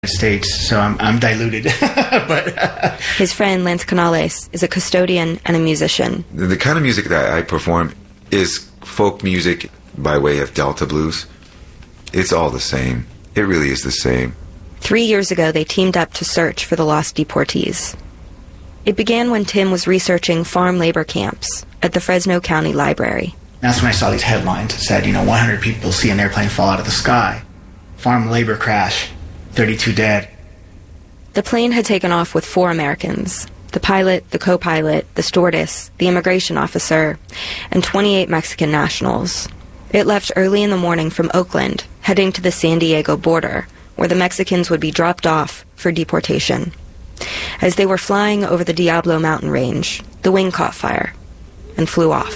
States, so I'm diluted. But his friend Lance Canales is a custodian and a musician. The kind of music that I perform is folk music by way of Delta blues. It's all the same. It really is the same. 3 years ago, they teamed up to search for the lost deportees. It began when Tim was researching farm labor camps at the Fresno County Library. That's when I saw these headlines that said, 100 people see an airplane fall out of the sky. Farm labor crash. 32 dead. The plane had taken off with 4 Americans, the pilot, the co-pilot, the stewardess, the immigration officer, and 28 Mexican nationals. It left early in the morning from Oakland, heading to the San Diego border, where the Mexicans would be dropped off for deportation. As they were flying over the Diablo mountain range, the wing caught fire and flew off.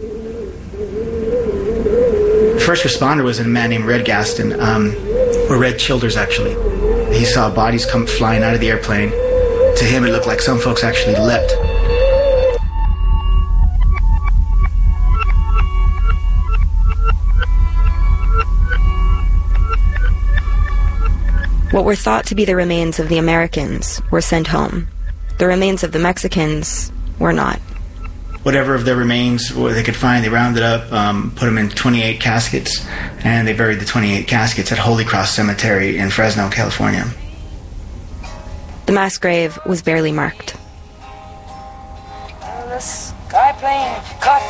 The first responder was a man named Red Gaston, or Red Childers, actually. He saw bodies come flying out of the airplane. To him, it looked like some folks actually leapt. What were thought to be the remains of the Americans were sent home. The remains of the Mexicans were not. Whatever of their remains they could find, they rounded up, put them in 28 caskets, and they buried the 28 caskets at Holy Cross Cemetery in Fresno, California. The mass grave was barely marked. The sky plane caught